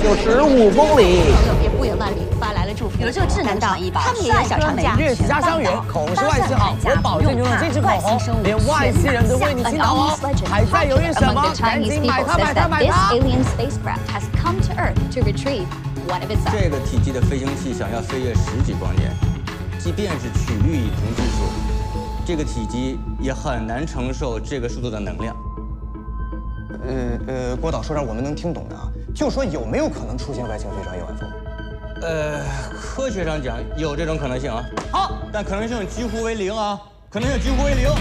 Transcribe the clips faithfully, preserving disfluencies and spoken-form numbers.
就十五公里。 朋友也不远万里发来了祝福。有了这个智能长衣吧，他们也有小长假。 日家乡园，口是外形好，我保证拥有这支口红，连外星人都为你倾倒哦。还在犹豫什么？赶紧买它买它买它！ Alien spacecraft has come to Earth to retrieve one of its own. 这个体积的飞行器想要飞越十几光年，即便是曲率一同技术，这个体积也很难承受这个速度的能量。 呃呃，郭导说点我们能听懂的啊，就说有没有可能出现外星飞船 U F O？ 呃，科学上讲有这种可能性啊，好，但可能性几乎为零啊，可能性几乎为零。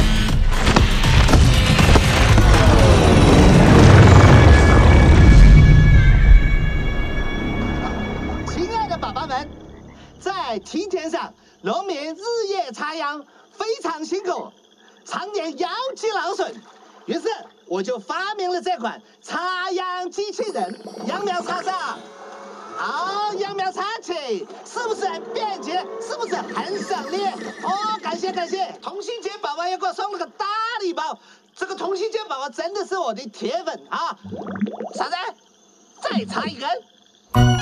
亲爱的爸爸们，在梯田上，农民日夜插秧，非常辛苦，常年腰肌劳损。于是我就发明了这款插秧机器人——秧苗插上。好，秧苗插起，是不是很便捷？是不是很省力？哦，感谢感谢！同心节宝宝又给我送了个大礼包，这个同心节宝宝真的是我的铁粉啊！傻子，再插一根。